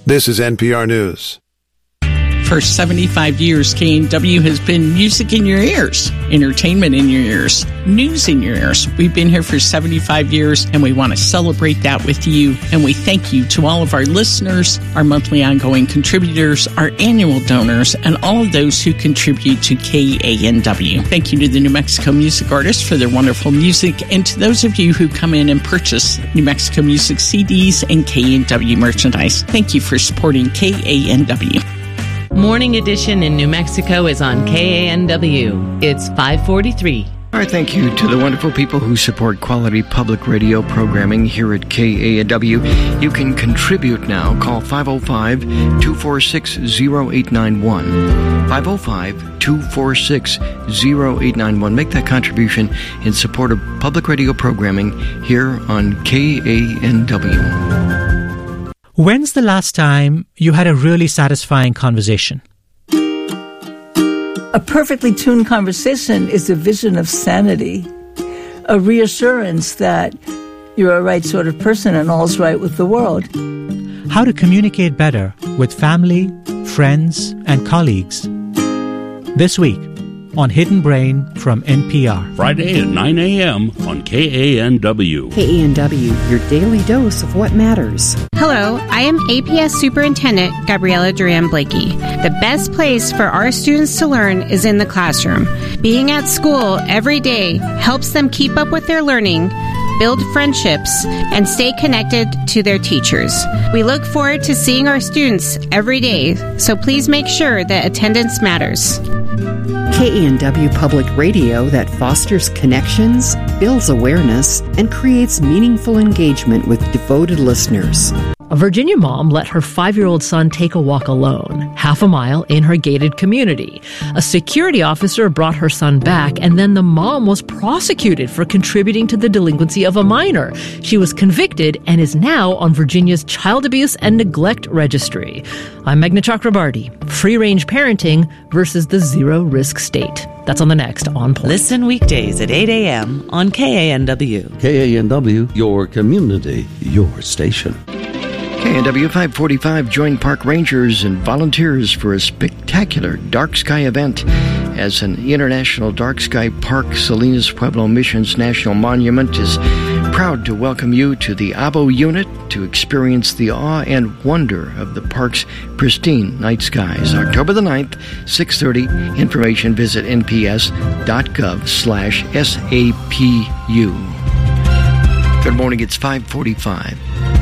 This is NPR News. For 75 years, K&W has been music in your ears, entertainment in your ears, news in your ears. We've been here for 75 years, and we want to celebrate that with you. And we thank you to all of our listeners, our monthly ongoing contributors, our annual donors, and all of those who contribute to KANW. Thank you to the New Mexico music artists for their wonderful music, and to those of you who come in and purchase New Mexico music CDs and KANW merchandise. Thank you for supporting KANW. Morning Edition in New Mexico is on KANW. It's 5:43. Our thank you to the wonderful people who support quality public radio programming here at KANW. You can contribute now. Call 505-246-0891. 505-246-0891. Make that contribution in support of public radio programming here on KANW. When's the last time you had a really satisfying conversation? A perfectly tuned conversation is a vision of sanity, a reassurance that you're a right sort of person and all's right with the world. How to communicate better with family, friends, and colleagues. This week on Hidden Brain from NPR. Friday at 9 a.m. on KANW. KANW, your daily dose of what matters. Hello, I am APS Superintendent Gabriela Duran-Blakey. The best place for our students to learn is in the classroom. Being at school every day helps them keep up with their learning, build friendships, and stay connected to their teachers. We look forward to seeing our students every day, so please make sure that attendance matters. KANW Public Radio that fosters connections, builds awareness, and creates meaningful engagement with devoted listeners. A Virginia mom let her 5-year-old son take a walk alone, half a mile in her gated community. A security officer brought her son back, and then the mom was prosecuted for contributing to the delinquency of a minor. She was convicted and is now on Virginia's Child Abuse and Neglect Registry. I'm Meghna Chakrabarty. Free-range parenting versus the zero-risk state. That's on the next On Point. Listen weekdays at 8 a.m. on KANW. KANW, your community, your station. KANW 545 joined park rangers and volunteers for a spectacular dark sky event as an International Dark Sky Park. Salinas Pueblo Missions National Monument is proud to welcome you to the ABO unit to experience the awe and wonder of the park's pristine night skies. October the 9th, 6:30. Information visit nps.gov/SAPU. Good morning, it's 5:45.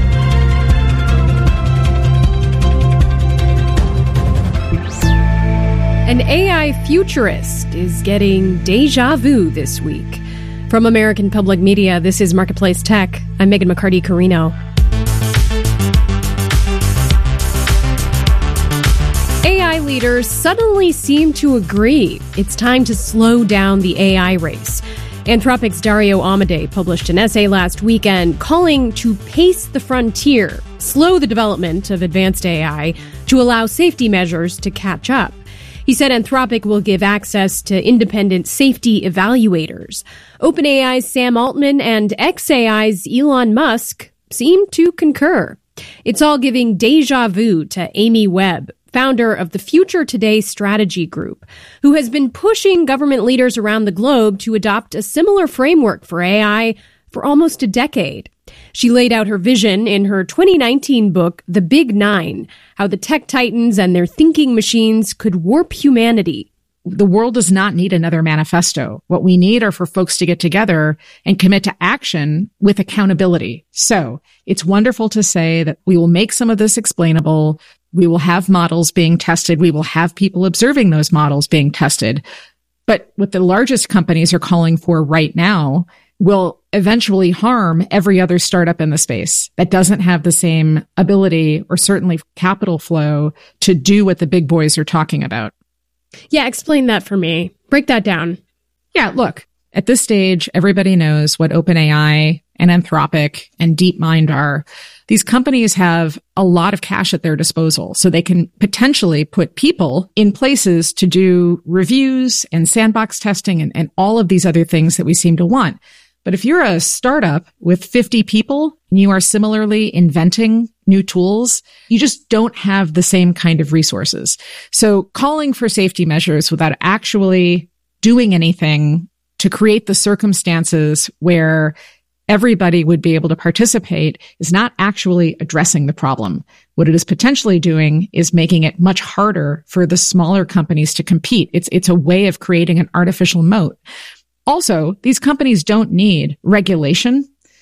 An AI futurist is getting deja vu this week. From American Public Media, this is Marketplace Tech. I'm Megan McCarty-Carino. AI leaders suddenly seem to agree it's time to slow down the AI race. Anthropic's Dario Amodei published an essay last weekend calling to pace the frontier, slow the development of advanced AI to allow safety measures to catch up. He said Anthropic will give access to independent safety evaluators. OpenAI's Sam Altman and xAI's Elon Musk seem to concur. It's all giving deja vu to Amy Webb, founder of the Future Today Strategy Group, who has been pushing government leaders around the globe to adopt a similar framework for AI for almost a decade. She laid out her vision in her 2019 book, The Big Nine, how the tech titans and their thinking machines could warp humanity. The world does not need another manifesto. What we need are for folks to get together and commit to action with accountability. So it's wonderful to say that we will make some of this explainable. We will have models being tested. We will have people observing those models being tested. But what the largest companies are calling for right now will eventually harm every other startup in the space that doesn't have the same ability or certainly capital flow to do what the big boys are talking about. Yeah, explain that for me. Break that down. Yeah, look, at this stage, everybody knows what OpenAI and Anthropic and DeepMind are. These companies have a lot of cash at their disposal, so they can potentially put people in places to do reviews and sandbox testing and all of these other things that we seem to want. But if you're a startup with 50 people and you are similarly inventing new tools, you just don't have the same kind of resources. So calling for safety measures without actually doing anything to create the circumstances where everybody would be able to participate is not actually addressing the problem. What it is potentially doing is making it much harder for the smaller companies to compete. It's a way of creating an artificial moat. Also, these companies don't need regulation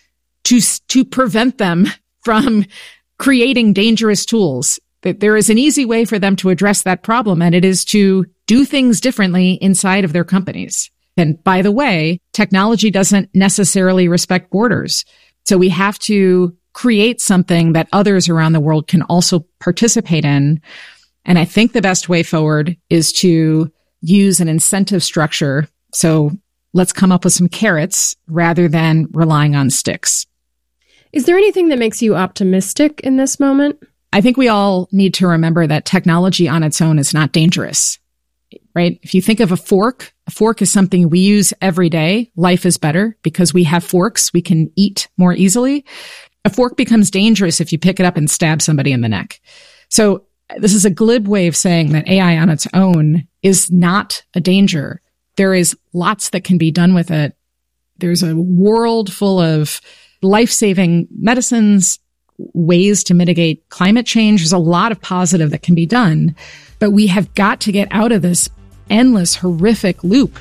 to prevent them from creating dangerous tools. There is an easy way for them to address that problem, and it is to do things differently inside of their companies. And by the way, technology doesn't necessarily respect borders. So we have to create something that others around the world can also participate in. And I think the best way forward is to use an incentive structure. So let's come up with some carrots rather than relying on sticks. Is there anything that makes you optimistic in this moment? I think we all need to remember that technology on its own is not dangerous, right? If you think of a fork is something we use every day. Life is better because we have forks. We can eat more easily. A fork becomes dangerous if you pick it up and stab somebody in the neck. So this is a glib way of saying that AI on its own is not a danger. There is lots that can be done with it. There's a world full of life-saving medicines, ways to mitigate climate change. There's a lot of positive that can be done, but we have got to get out of this endless, horrific loop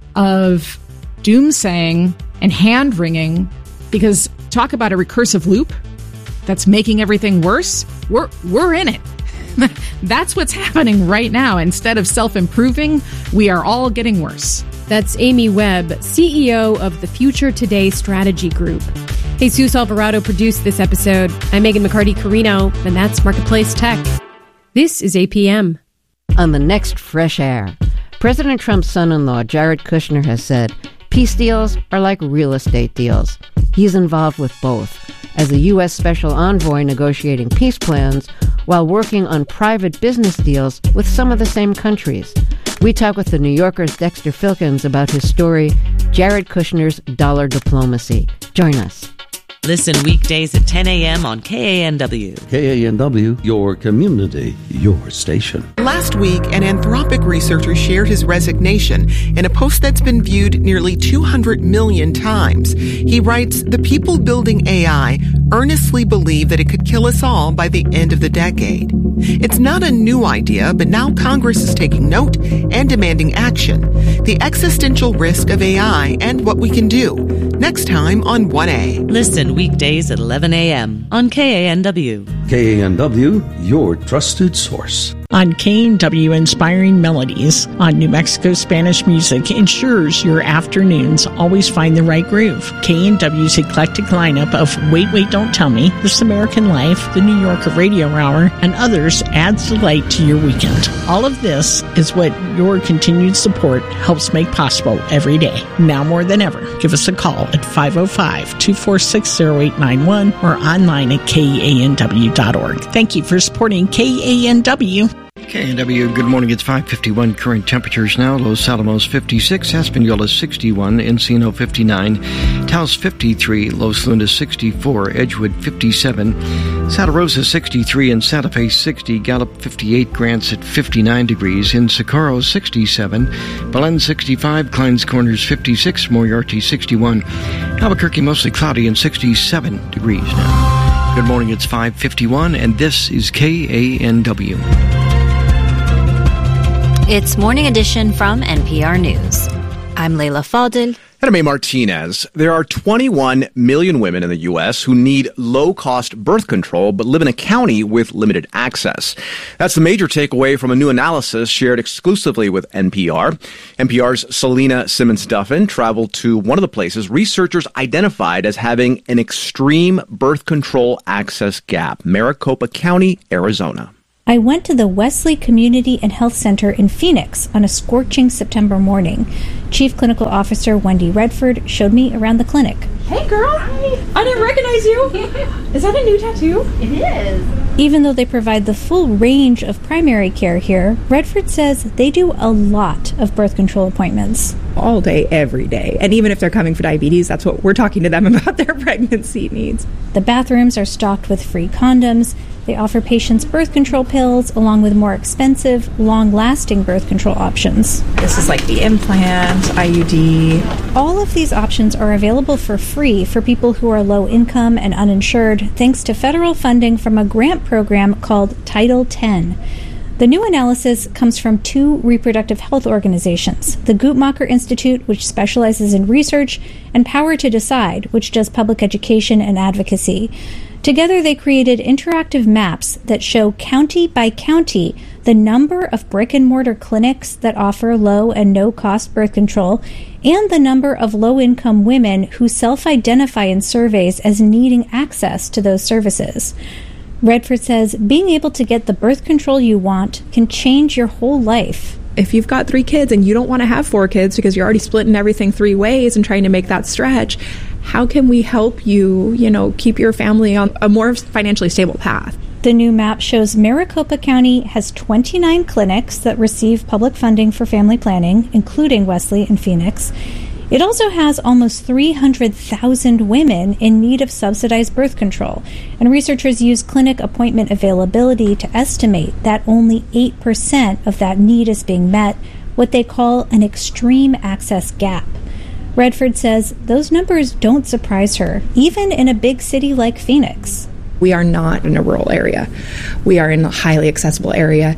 of doomsaying and hand-wringing, because talk about a recursive loop that's making everything worse. We're in it. That's what's happening right now. Instead of self-improving, we are all getting worse. That's Amy Webb, CEO of the Future Today Strategy Group. Jesus Alvarado produced this episode. I'm Megan McCarty-Carino, and that's Marketplace Tech. This is APM. On the next Fresh Air, President Trump's son-in-law, Jared Kushner, has said peace deals are like real estate deals. He's involved with both, as a U.S. Special Envoy negotiating peace plans while working on private business deals with some of the same countries. We talk with the New Yorker's Dexter Filkins about his story, Jared Kushner's Dollar Diplomacy. Join us. Listen weekdays at 10 a.m. on KANW. KANW, your community, your station. Last week, an Anthropic researcher shared his resignation in a post that's been viewed nearly 200 million times. He writes, "The people building AI earnestly believe that it could kill us all by the end of the decade." It's not a new idea, but now Congress is taking note and demanding action. The existential risk of AI and what we can do. Next time on 1A. Listen weekdays at 11 a.m. on KANW. KANW, your trusted source. On KANW, Inspiring Melodies on New Mexico Spanish music ensures your afternoons always find the right groove. KANW's eclectic lineup of Wait, Wait, Don't Tell Me, This American Life, the New Yorker Radio Hour, and others adds delight to your weekend. All of this is what your continued support helps make possible every day. Now more than ever, give us a call at 505-246-0891 or online at KANW.org. Thank you for supporting KANW. KNW, good morning. It's 5:51. Current temperatures now. Los Alamos 56, Espanola 61, Encino 59, Taos 53, Los Lunas 64, Edgewood 57, Santa Rosa 63, and Santa Fe 60, Gallup 58, Grants at 59 degrees, in Socorro 67, Belen 65, Klein's Corners 56, Moriarty 61, Albuquerque mostly cloudy and 67 degrees now. Good morning. It's 5:51, and this is KANW. It's Morning Edition from NPR News. I'm Leila Fadel. And I'm A. Martinez. There are 21 million women in the U.S. who need low-cost birth control but live in a county with limited access. That's the major takeaway from a new analysis shared exclusively with NPR. NPR's Selena Simmons-Duffin traveled to one of the places researchers identified as having an extreme birth control access gap, Maricopa County, Arizona. I went to the Wesley Community and Health Center in Phoenix on a scorching September morning. Chief Clinical Officer Wendy Redford showed me around the clinic. Hey girl! Hi. I didn't recognize you! Is that a new tattoo? It is. Even though they provide the full range of primary care here, Redford says they do a lot of birth control appointments. All day, every day. And even if they're coming for diabetes, that's what we're talking to them about their pregnancy needs. The bathrooms are stocked with free condoms. They offer patients birth control pills along with more expensive, long-lasting birth control options. This is like the implant, IUD. All of these options are available for free for people who are low income and uninsured, thanks to federal funding from a grant program called Title X. The new analysis comes from two reproductive health organizations, the Guttmacher Institute, which specializes in research, and Power to Decide, which does public education and advocacy. Together, they created interactive maps that show county by county the number of brick-and-mortar clinics that offer low and no-cost birth control and the number of low-income women who self-identify in surveys as needing access to those services. Redford says being able to get the birth control you want can change your whole life. If you've got 3 kids and you don't want to have 4 kids because you're already splitting everything 3 ways and trying to make that stretch, how can we help you, keep your family on a more financially stable path? The new map shows Maricopa County has 29 clinics that receive public funding for family planning, including Wesley and Phoenix. It also has almost 300,000 women in need of subsidized birth control, and researchers use clinic appointment availability to estimate that only 8% of that need is being met, what they call an extreme access gap. Redford says those numbers don't surprise her, even in a big city like Phoenix. We are not in a rural area. We are in a highly accessible area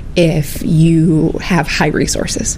if you have high resources.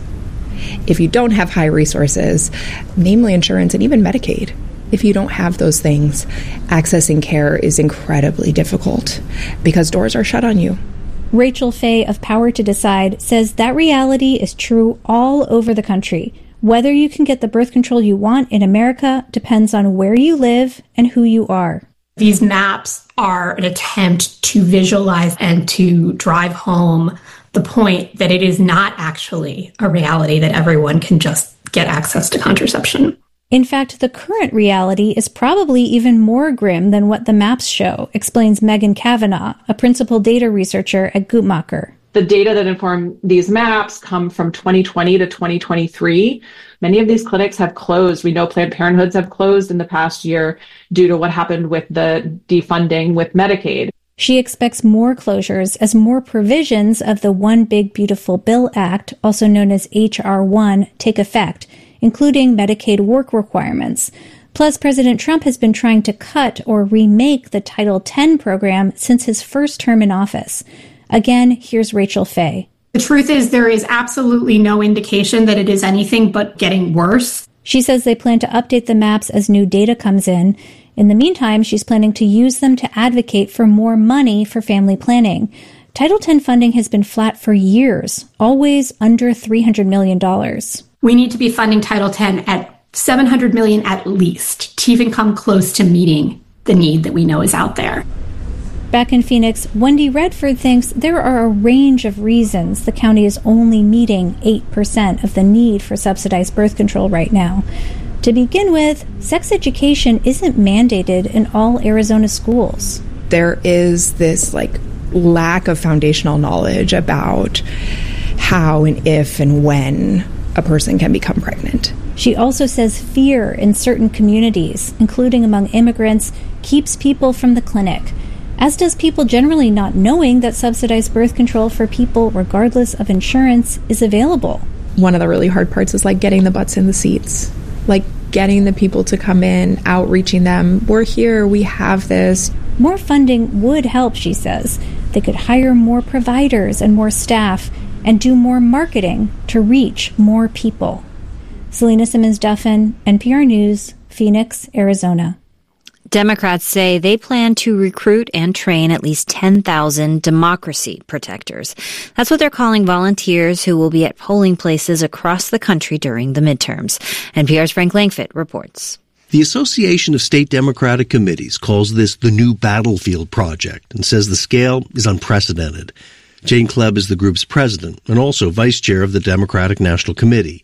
If you don't have high resources, namely insurance and even Medicaid, if you don't have those things, accessing care is incredibly difficult because doors are shut on you. Rachel Fay of Power to Decide says that reality is true all over the country. Whether you can get the birth control you want in America depends on where you live and who you are. These maps are an attempt to visualize and to drive home the point that it is not actually a reality that everyone can just get access to contraception. In fact, the current reality is probably even more grim than what the maps show, explains Megan Kavanaugh, a principal data researcher at Guttmacher. The data that inform these maps come from 2020 to 2023. Many of these clinics have closed. We know Planned Parenthoods have closed in the past year due to what happened with the defunding with Medicaid. She expects more closures as more provisions of the One Big Beautiful Bill Act, also known as H.R. 1, take effect, including Medicaid work requirements. Plus, President Trump has been trying to cut or remake the Title X program since his first term in office. Again, here's Rachel Fay. The truth is there is absolutely no indication that it is anything but getting worse. She says they plan to update the maps as new data comes in. In the meantime, she's planning to use them to advocate for more money for family planning. Title X funding has been flat for years, always under $300 million. We need to be funding Title X at $700 million at least to even come close to meeting the need that we know is out there. Back in Phoenix, Wendy Redford thinks there are a range of reasons the county is only meeting 8% of the need for subsidized birth control right now. To begin with, sex education isn't mandated in all Arizona schools. There is this lack of foundational knowledge about how and if and when a person can become pregnant. She also says fear in certain communities, including among immigrants, keeps people from the clinic, as does people generally not knowing that subsidized birth control for people, regardless of insurance, is available. One of the really hard parts is getting the butts in the seats, getting the people to come in, outreaching them. We're here, we have this. More funding would help, she says. They could hire more providers and more staff and do more marketing to reach more people. Selena Simmons-Duffin, NPR News, Phoenix, Arizona. Democrats say they plan to recruit and train at least 10,000 democracy protectors. That's what they're calling volunteers who will be at polling places across the country during the midterms. NPR's Frank Langfitt reports. The Association of State Democratic Committees calls this the new battlefield project and says the scale is unprecedented. Jane Klebb is the group's president and also vice chair of the Democratic National Committee.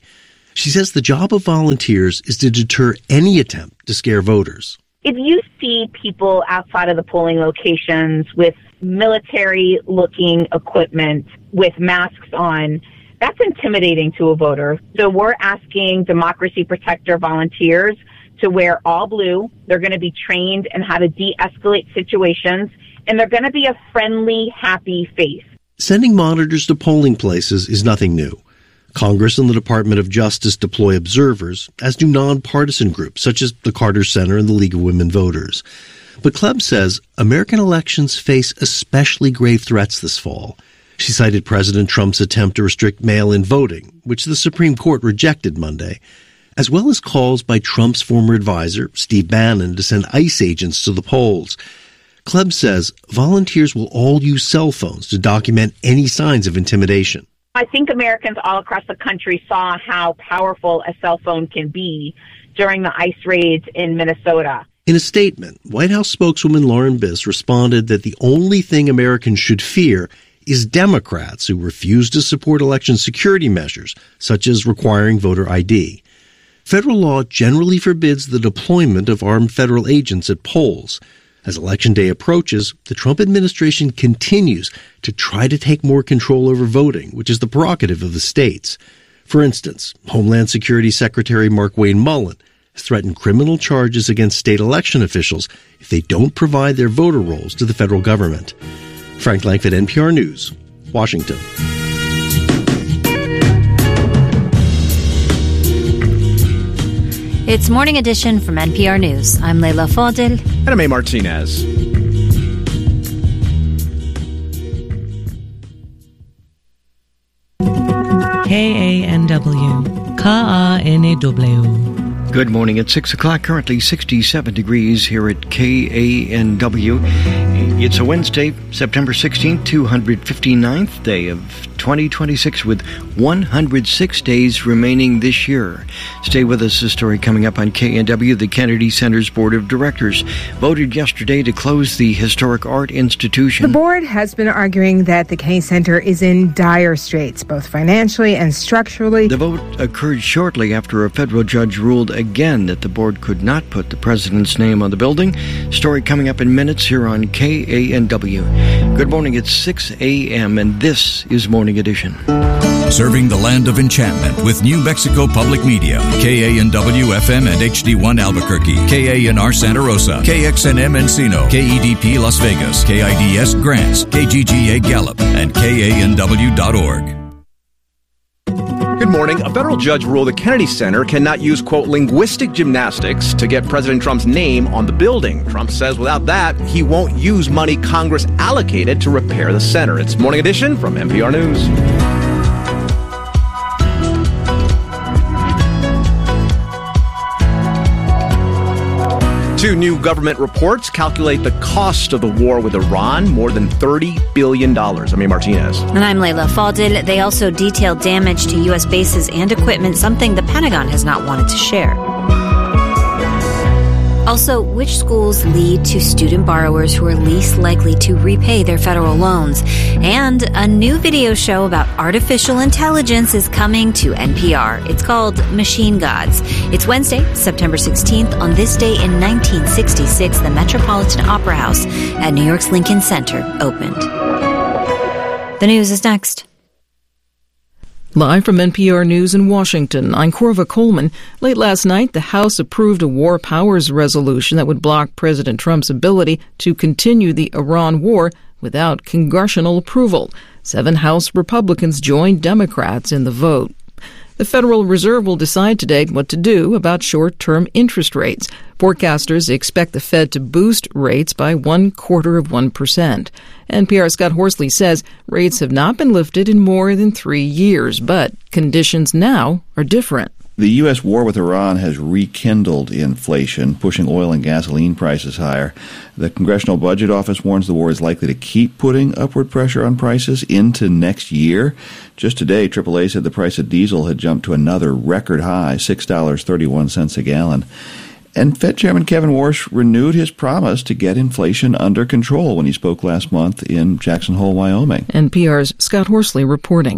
She says the job of volunteers is to deter any attempt to scare voters. If you see people outside of the polling locations with military-looking equipment, with masks on, that's intimidating to a voter. So we're asking Democracy Protector volunteers to wear all blue. They're going to be trained in how to de-escalate situations, and they're going to be a friendly, happy face. Sending monitors to polling places is nothing new. Congress and the Department of Justice deploy observers, as do nonpartisan groups such as the Carter Center and the League of Women Voters. But Klebb says American elections face especially grave threats this fall. She cited President Trump's attempt to restrict mail-in voting, which the Supreme Court rejected Monday, as well as calls by Trump's former advisor, Steve Bannon, to send ICE agents to the polls. Klebb says volunteers will all use cell phones to document any signs of intimidation. I think Americans all across the country saw how powerful a cell phone can be during the ICE raids in Minnesota. In a statement, White House spokeswoman Lauren Biss responded that the only thing Americans should fear is Democrats who refuse to support election security measures, such as requiring voter ID. Federal law generally forbids the deployment of armed federal agents at polls. As Election Day approaches, the Trump administration continues to try to take more control over voting, which is the prerogative of the states. For instance, Homeland Security Secretary Mark-Wayne Mullen has threatened criminal charges against state election officials if they don't provide their voter rolls to the federal government. Frank Langford, NPR News, Washington. It's Morning Edition from NPR News. I'm Leila Fadel. And I'm A. Martinez. KANW. K-A-N-A-W. Good morning. At 6 o'clock, currently 67 degrees here at KANW. It's a Wednesday, September 16th, 259th day of 2026 with 106 days remaining this year. Stay with us. A story coming up on KNW. The Kennedy Center's Board of Directors voted yesterday to close the historic art institution. The board has been arguing that the Kennedy Center is in dire straits, both financially and structurally. The vote occurred shortly after a federal judge ruled again that the board could not put the president's name on the building. Story coming up in minutes here on KANW. Good morning. It's 6 a.m. and this is Morning Edition. Serving the land of enchantment with New Mexico Public Media. KANW-FM and HD1 Albuquerque. KANR Santa Rosa. KXNM Encino. KEDP Las Vegas. KIDS Grants. KGGA Gallup. And KANW.org. Good morning. A federal judge ruled the Kennedy Center cannot use, quote, linguistic gymnastics to get President Trump's name on the building. Trump says without that, he won't use money Congress allocated to repair the center. It's Morning Edition from NPR News. Two new government reports calculate the cost of the war with Iran, more than $30 billion. I'm A. Martinez. And I'm Leila Fadel. They also detailed damage to U.S. bases and equipment, something the Pentagon has not wanted to share. Also, which schools lead to student borrowers who are least likely to repay their federal loans? And a new video show about artificial intelligence is coming to NPR. It's called Machine Gods. It's Wednesday, September 16th. On this day in 1966, the Metropolitan Opera House at New York's Lincoln Center opened. The news is next. Live from NPR News in Washington, I'm Corva Coleman. Late last night, the House approved a war powers resolution that would block President Trump's ability to continue the Iran war without congressional approval. 7 House Republicans joined Democrats in the vote. The Federal Reserve will decide today what to do about short-term interest rates. Forecasters expect the Fed to boost rates by 0.25%. NPR's Scott Horsley says rates have not been lifted in more than 3 years, but conditions now are different. The U.S. war with Iran has rekindled inflation, pushing oil and gasoline prices higher. The Congressional Budget Office warns the war is likely to keep putting upward pressure on prices into next year. Just today, AAA said the price of diesel had jumped to another record high, $6.31 a gallon. And Fed Chairman Kevin Warsh renewed his promise to get inflation under control when he spoke last month in Jackson Hole, Wyoming. NPR's Scott Horsley reporting.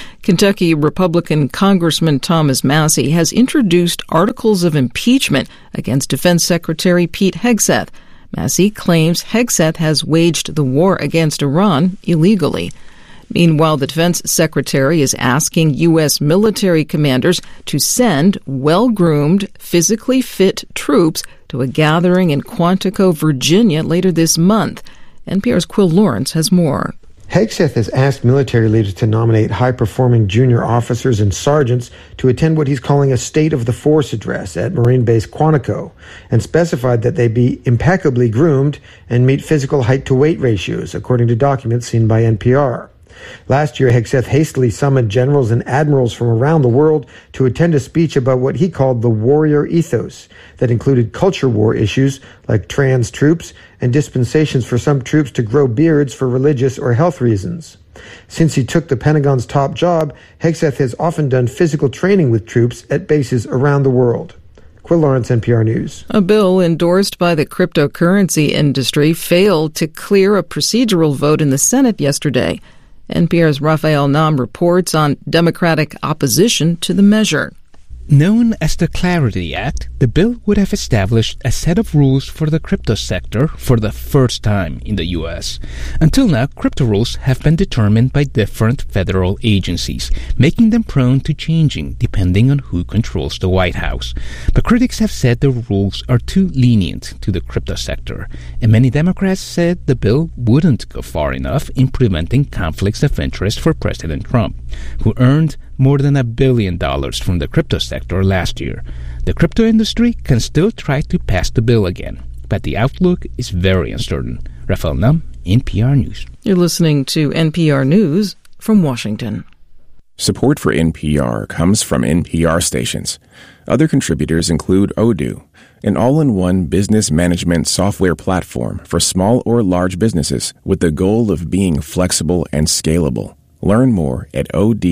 Kentucky Republican Congressman Thomas Massie has introduced articles of impeachment against Defense Secretary Pete Hegseth. Massie claims Hegseth has waged the war against Iran illegally. Meanwhile, the Defense Secretary is asking U.S. military commanders to send well-groomed, physically fit troops to a gathering in Quantico, Virginia later this month. NPR's Quill Lawrence has more. Hegseth has asked military leaders to nominate high-performing junior officers and sergeants to attend what he's calling a State of the Force address at Marine Base Quantico, and specified that they be impeccably groomed and meet physical height-to-weight ratios, according to documents seen by NPR. Last year, Hegseth hastily summoned generals and admirals from around the world to attend a speech about what he called the warrior ethos that included culture war issues like trans troops and dispensations for some troops to grow beards for religious or health reasons. Since he took the Pentagon's top job, Hegseth has often done physical training with troops at bases around the world. Quill Lawrence, NPR News. A bill endorsed by the cryptocurrency industry failed to clear a procedural vote in the Senate yesterday. NPR's Raphael Nam reports on Democratic opposition to the measure. Known as the Clarity Act, the bill would have established a set of rules for the crypto sector for the first time in the U.S. Until now, crypto rules have been determined by different federal agencies, making them prone to changing depending on who controls the White House. But critics have said the rules are too lenient to the crypto sector, and many Democrats said the bill wouldn't go far enough in preventing conflicts of interest for President Trump, who earned more than $1 billion from the crypto sector last year. The crypto industry can still try to pass the bill again, but the outlook is very uncertain. Raphael Nam, NPR News. You're listening to NPR News from Washington. Support for NPR comes from NPR stations. Other contributors include Odoo, an all-in-one business management software platform for small or large businesses with the goal of being flexible and scalable. Learn more at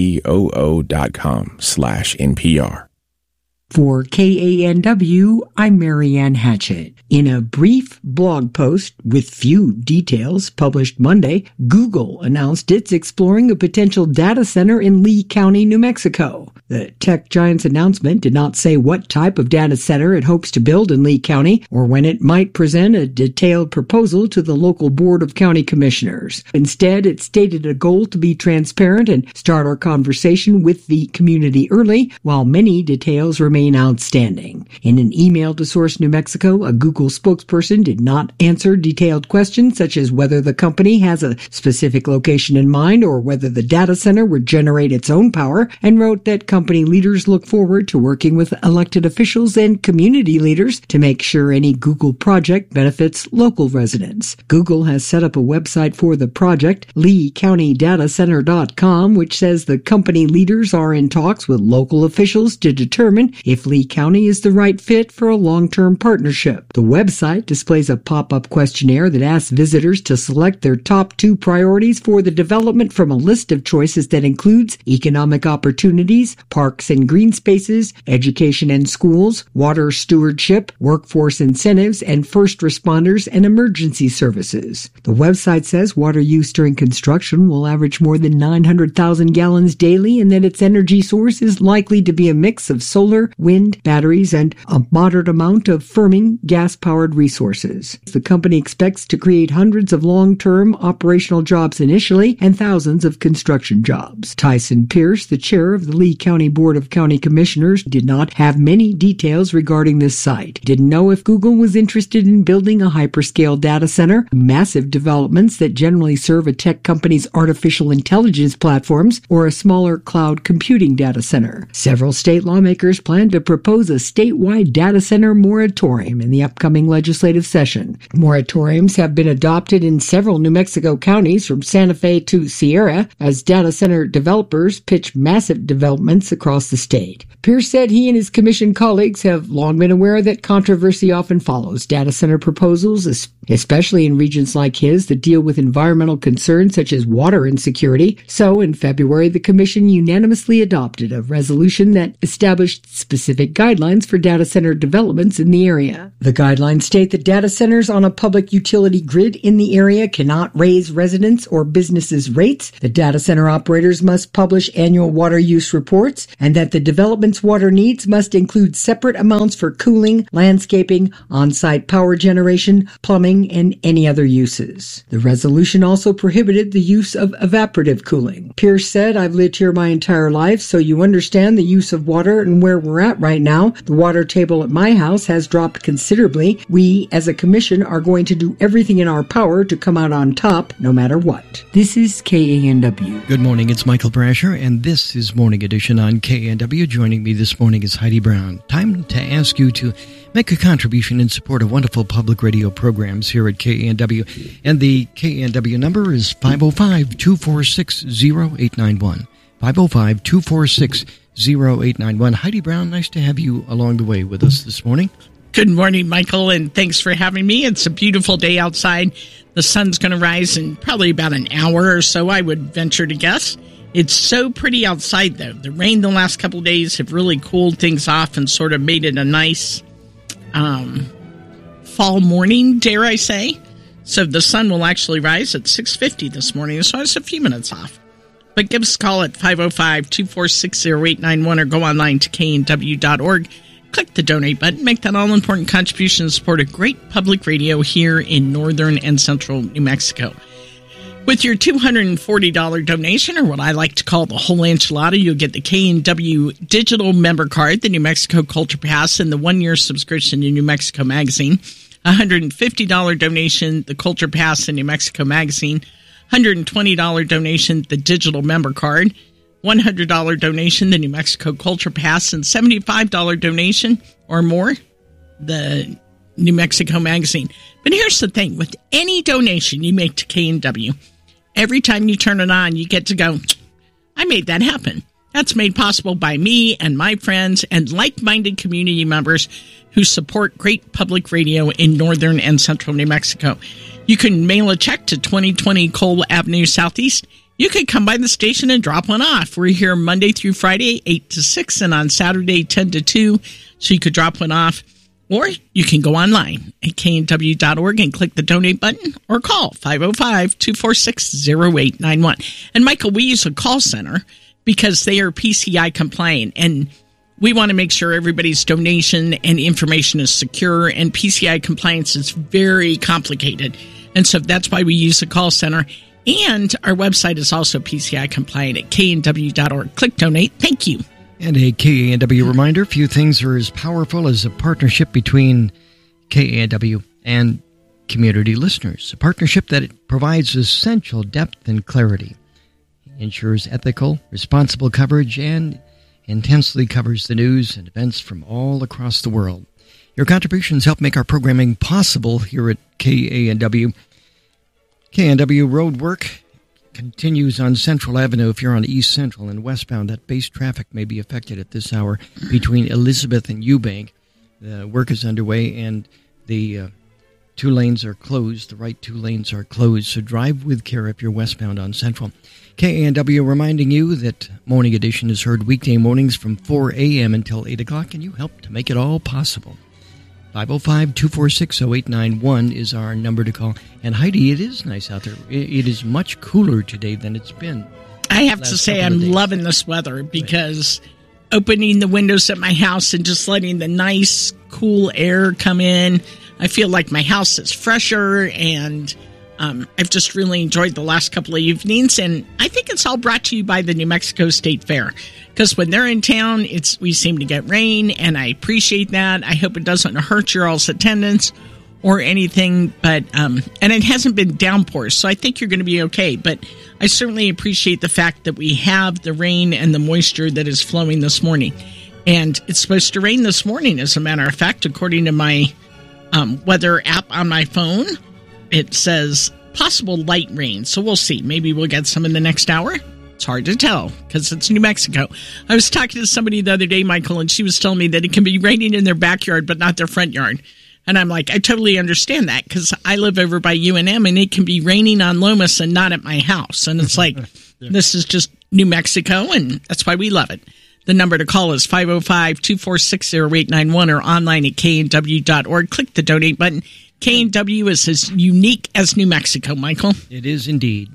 odoo.com/NPR. For KANW, I'm Marianne Hatchett. In a brief blog post with few details published Monday, Google announced it's exploring a potential data center in Lee County, New Mexico. The tech giant's announcement did not say what type of data center it hopes to build in Lee County or when it might present a detailed proposal to the local Board of County Commissioners. Instead, it stated a goal to be transparent and start our conversation with the community early, while many details remain outstanding. In an email to Source New Mexico, a Google spokesperson did not answer detailed questions such as whether the company has a specific location in mind or whether the data center would generate its own power, and wrote that company leaders look forward to working with elected officials and community leaders to make sure any Google project benefits local residents. Google has set up a website for the project, LeeCountyDataCenter.com, which says the company leaders are in talks with local officials to determine if Lee County is the right fit for a long-term partnership. The website displays a pop-up questionnaire that asks visitors to select their top 2 priorities for the development from a list of choices that includes economic opportunities, parks and green spaces, education and schools, water stewardship, workforce incentives, and first responders and emergency services. The website says water use during construction will average more than 900,000 gallons daily and that its energy source is likely to be a mix of solar, wind, batteries, and a moderate amount of firming gas-powered resources. The company expects to create hundreds of long-term operational jobs initially and thousands of construction jobs. Tyson Pierce, the chair of the Lee County Board of County Commissioners, did not have many details regarding this site. Didn't know if Google was interested in building a hyperscale data center, massive developments that generally serve a tech company's artificial intelligence platforms, or a smaller cloud computing data center. Several state lawmakers plan to propose a statewide data center moratorium in the upcoming legislative session. Moratoriums have been adopted in several New Mexico counties from Santa Fe to Sierra as data center developers pitch massive developments across the state. Pierce said he and his commission colleagues have long been aware that controversy often follows data center proposals. especially in regions like his that deal with environmental concerns such as water insecurity. So in February, the Commission unanimously adopted a resolution that established specific guidelines for data center developments in the area. The guidelines state that data centers on a public utility grid in the area cannot raise residents' or businesses' rates, that data center operators must publish annual water use reports, and that the development's water needs must include separate amounts for cooling, landscaping, on-site power generation, plumbing, and any other uses. The resolution also prohibited the use of evaporative cooling. Pierce said, "I've lived here my entire life, so you understand the use of water and where we're at right now. The water table at my house has dropped considerably. We, as a commission, are going to do everything in our power to come out on top, no matter what." This is KANW. Good morning, it's Michael Brasher, and this is Morning Edition on KANW. Joining me this morning is Heidi Brown. Time to ask you to make a contribution in support of wonderful public radio programs here at KANW. And the KANW number is 505-246-0891. 505-246-0891. Heidi Brown, nice to have you along the way with us this morning. Good morning, Michael, and thanks for having me. It's a beautiful day outside. The sun's going to rise in probably about an hour or so, I would venture to guess. It's so pretty outside, though. The rain the last couple of days have really cooled things off and sort of made it a nice fall morning, dare I say. So the sun will actually rise at 6:50 this morning, so it's a few minutes off. But give us a call at 505-246-0891 or go online to knw.org. Click the donate button, make that all-important contribution to support a great public radio here in northern and central New Mexico. With your $240 donation, or what I like to call the whole enchilada, you'll get the KNW digital member card, the New Mexico Culture Pass, and the one-year subscription to New Mexico Magazine. $150 donation, the Culture Pass and New Mexico Magazine. $120 donation, the digital member card. $100 donation, the New Mexico Culture Pass, and $75 donation or more, the New Mexico Magazine. But here's the thing, with any donation you make to KNW, every time you turn it on, you get to go, I made that happen. That's made possible by me and my friends and like-minded community members who support great public radio in northern and central New Mexico. You can mail a check to 2020 Cole Avenue Southeast. You could come by the station and drop one off. We're here Monday through Friday, 8 to 6, and on Saturday, 10 to 2, so you could drop one off. Or you can go online at knw.org and click the donate button or call 505-246-0891. And, Michael, we use a call center because they are PCI compliant, and we want to make sure everybody's donation and information is secure, and PCI compliance is very complicated. And so that's why we use a call center. And our website is also PCI compliant at knw.org. Click donate. Thank you. And a KANW reminder, few things are as powerful as a partnership between KANW and community listeners. A partnership that provides essential depth and clarity, ensures ethical, responsible coverage, and intensely covers the news and events from all across the world. Your contributions help make our programming possible here at KANW. KNW road work continues on Central Avenue. If you're on East Central and westbound, that base traffic may be affected at this hour between Elizabeth and Eubank. The work is underway, and the two lanes are closed. The right two lanes are closed, so drive with care if you're westbound on Central. KNW reminding you that Morning Edition is heard weekday mornings from 4 a.m. until 8 o'clock, and you help to make it all possible. 505-246-0891 is our number to call. And Heidi, it is nice out there. It is much cooler today than it's been. I have to say I'm loving this weather because opening the windows at my house and just letting the nice, cool air come in, I feel like my house is fresher, and I've just really enjoyed the last couple of evenings. And I think it's all brought to you by the New Mexico State Fair. Because when they're in town, we seem to get rain, and I appreciate that. I hope it doesn't hurt your all's attendance or anything, but and it hasn't been downpours, so I think you're going to be okay. But I certainly appreciate the fact that we have the rain and the moisture that is flowing this morning. And it's supposed to rain this morning, as a matter of fact, according to my weather app on my phone. It says possible light rain, so we'll see. Maybe we'll get some in the next hour. It's hard to tell because it's New Mexico. I was talking to somebody the other day, Michael, and she was telling me that it can be raining in their backyard but not their front yard. And I'm like, I totally understand that because I live over by UNM and it can be raining on Lomas and not at my house. And it's like, this is just New Mexico, and that's why we love it. The number to call is 505-246-0891 or online at knw.org. Click the donate button. KNW is as unique as New Mexico, Michael. It is indeed.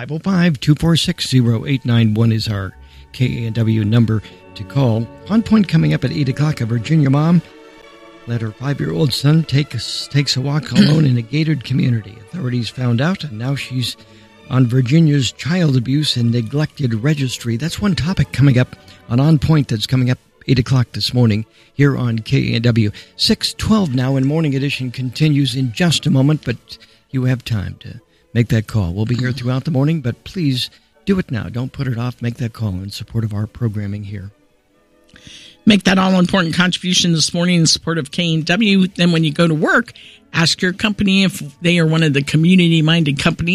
505-246-0891 is our KNW number to call. On Point coming up at 8 o'clock, a Virginia mom let her 5-year-old son takes a walk alone in a gated community. Authorities found out, and now she's on Virginia's child abuse and neglected registry. That's one topic coming up on Point that's coming up 8 o'clock this morning here on KNW. 6:12 now, and Morning Edition continues in just a moment, but you have time to make that call. We'll be here throughout the morning, but please do it now. Don't put it off. Make that call in support of our programming here. Make that all-important contribution this morning in support of KNW. Then when you go to work, ask your company if they are one of the community-minded companies